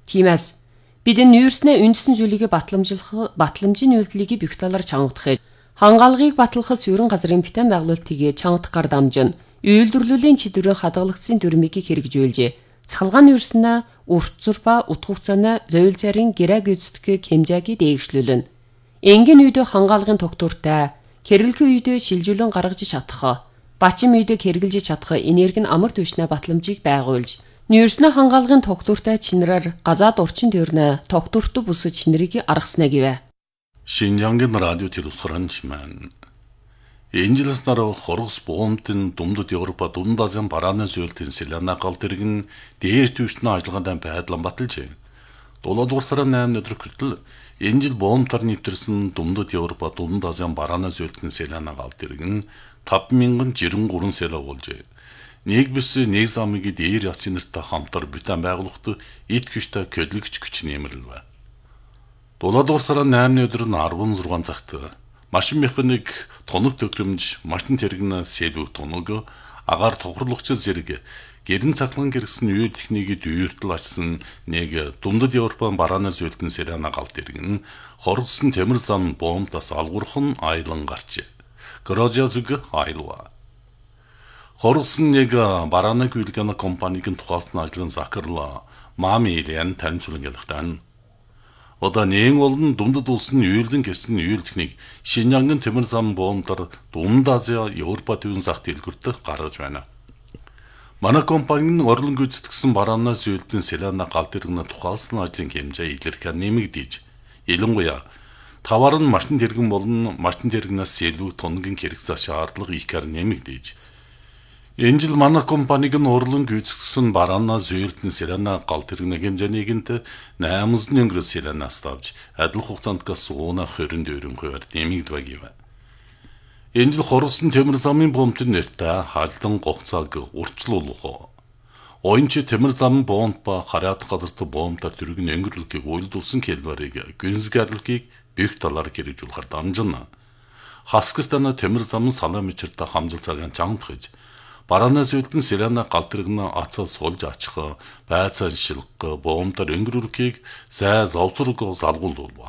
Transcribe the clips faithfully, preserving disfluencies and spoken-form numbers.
Тиймээс бидний нүүрснээ үндэсэн зүйлийг батламжлах батламжийн үйлдэлийг бүх талаар чангадах. Хангаалгыг батлахаас ерөн газрын битэн байгуулалтыг чангадахаар дамжин үйлдвэрлэлийн чиглэлээр хадгалагдсан дүрмийг хэрэгжүүлжээ. Цахалгааны нүүрснээ урт зур ба утга хугацааны зөөл зарийн гэрэг үзтгэх хэмжээг дээгшлүүлнэ. Энгийн үедээ хангаалгын тогтвортой, хэрэглэхийн үедээ шилжүүлэн гаргаж чадах, бачим үедээ хэрэгжилж чадах энерги нь амар түвшний батламжийг байгуулж, нүүрснээ хангаалгын тогтвортой чинраар газаад урчин төрнө тогтвортой бүс чинрийг аргаснаа гэвэ. Шинжангийн радио телевизорч маань энэ жилээс дараа хоргос буумтын Думдад Европа Дунд Азийн барааны зөвлөлтийн Селена гал дэргэн дээр түвшний ажиллагаанд байдлан баталжээ. Дулаадугаар сарын наймны өдөр хүртэл энэ жил буумтаар нэвтэрсэн Думдад Европа Дунд Азийн барааны зөвлөлтийн Селена гал дэргэн тавд мянган жирэн гурван села болжээ. Нэг бис нэг замыг дээр яцын нартай хамтар битэн байгуулахад эд хүчтэй көдлөгч хүч нэмэрлэв. Дулаадугаар сарын наймны өдөр нь арван зургаан цагт машин механик тоног төгрөмж машин тэрэгнэ сэлвэг тоног агаар тохирлогч зэрэг гэрэн цаглан гэрсэн үйл техникийг дүйртэл ачсан нэг Думдад Европын барааны зөвлөлтийн Селена гал дэргэн хоргосон темир зам буумтаас алгурхан айлан гарчээ. Грожязг айлва. Хоргосон нэг барааны гүйлгэн компанийн тухайлсан ажлын захирал Мами Илэн танилцуулан ялахтан одоо нээн болон Думдад улсын үйлдэн гэсэн үйл техник Шинжангийн темир зам буумтар Дунд Азия Европа төвийн зах дэлгүүрт гаргаж байна. Манай компанийн орлон гүйцэтгэсэн барааны зөвлөлтийн Селена гал дэргэн тухайлсан ажлын хэмжээ илэрхий нэмэгдэж, ялангуяа тавар нь машин тэргэн болон машин тэргнээс илүү тонгийн хэрэгцээ шаардлага ихээр нэмэгдэж, энэ жил манай компаниг нь орлон гүйцэтгэсэн барааны зөвлөлтийн Селена гал дэргэн хэмжээнийгэнт найман өнгөрөөс Селенаас тавж адил хугацаанд сууна хорин дөрөн хувиар нэмэгдвэ гэв. Энэ жил хоргосон темир замын буумтын нэртэй халдан гоцааг урьдчилуулах. Оюунч темир зам буумт ба хараад газарт буумтаар дөрвөн өнгөрлөхийг уйлдуулсан хэлбэрийг гүнзгийрлэхийг бүх талаар хэрэгжүүлэхээр дамжина. Хаскстана темир зам салаа мичиртэй хамжил цагаан чангадж, барааны зөвлөлтийн Селена гал дэргэн ацаа суулж ачих, байцаан шилгэх, буумтаар өнгөрлөхийг зай завцраг залгуулв.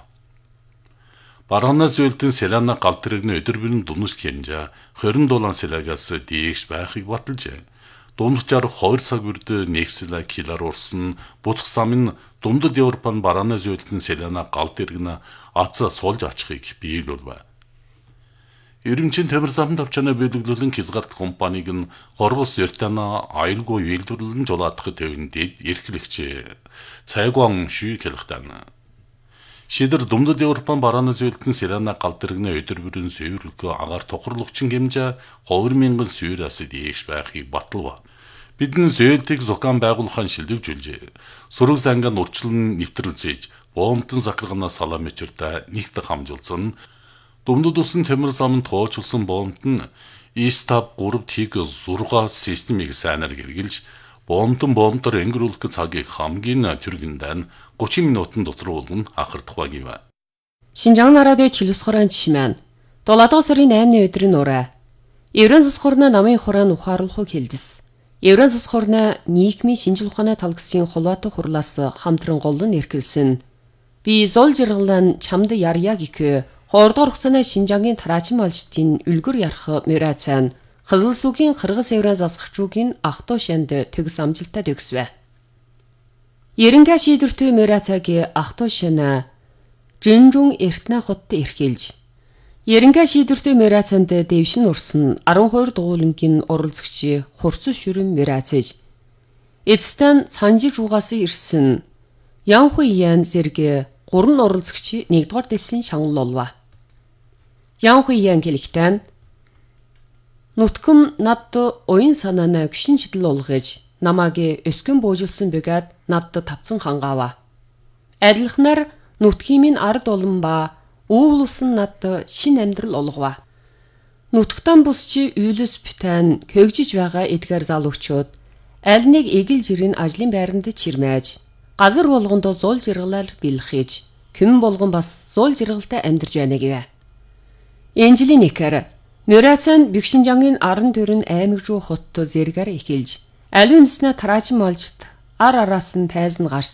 Барааны зөвлөлтийн Селена гал дэргэн өдөр бүрийн дүнш хэмжээ хорин дулаан селагаас дийгш байхыг баталжээ. Дундчаар хоёр цаг бүрд нэг села килоор урсан буцах зам нь Думдад Европын барааны зөвлөлтийн Селена гал дэргэн ацаа суулж ачихыг биелүүлв. Ирэмчин темир зам тавчааны биелүүлэн Хязгаарт компаниг нь хоргос Ертана аюулгүй үйлдвэрлэлэн жолоодох төвөнд эрхлэгч Цайгуан Шүй хэлэхтэн. Шидэр Думдад Европын барааны зөвлөлтийн Селена гал дэргэн өдөр бүрийн сүйрлэх агаар тохирлогчин хэмжээ хоёр мянган сүйрээс дээш байхыг баталв. Бидний зөвлөлтийг зохион байгуулахын шилжүүлжээ. Сураг занган урчлан нэвтрэлцээж, буумтан захирганаас салаа мичиртэй нэгт хамжуулсан. Думдад улсын темир замд тоочулсан буумт нь Истав гурав тиг зургаа системийг сайнаар хэрэгжилж, буумтан буумтаар өнгөрүүлэх цагийг хамгийн түргэндээ гучин минутын дотор болгон ахардах гэв. Шинжаан радио телевизорын жишмэн дулаадугаар сарын наймны өдрийн ураа Еврен засхурна намын хураан ухаарлахыг хэлдэс. Еврен засхурна нийгмийн шинжил ухааны тал гэсэн хулбатай хурлаас хамтран голлон эрхэлсэн. Би зол жиргалан чамд ярья гэх хоёрдугаар хугацааны Шинжангийн тараачим олжтын үлгэр ярах мөрөөцөн Хызылсүгийн Кыргыз Еврен засгчуугийн Ахтоо шанд төгс амжилттай төгсвэ. Ерөнхий шийдвэртэй мөрөөцөг Ахтоо шана Жинжун Эртнэ хотод эрхэлж Ерөнхий шийдвэртэй мөрөөцөнд дэвшин урсан арван хоёр дугуулангийн оролцогч хурц шүрэн мөрөөцөж эцэстэн санжиж угаас ирсэн Янху Ян зэрэг гурван оролцогч нэгдүгээр дэсийн шагналолва. Янху Ян гэлэгтэн Нуткум над оюун санааны гүшин шидэл олгож намааг өскөн буужулсан бөгөөд надад тавцсан хангаава. Адилхнаар нутгиймийн ард олон ба уулсан над шин амьдрал олгова. Нутгтан бусчи үйлс бүтэн көгжиж байгаа эдгээр залуучууд аль нэг эгэл жирийн ажлын байранд чирмээж газар болгонд зуул жиргалаар бэлхэж күн болгон бас зуул жиргалтай амьдарч байна гэвэ. Энэ жилийн нэхэр Мөрөөцөн Бэгшинжангийн аран төрн аймаг руу хотто зэргээр эхэлж, аливаа нүснэ тараачим олжт ар араас нь тайзан гарч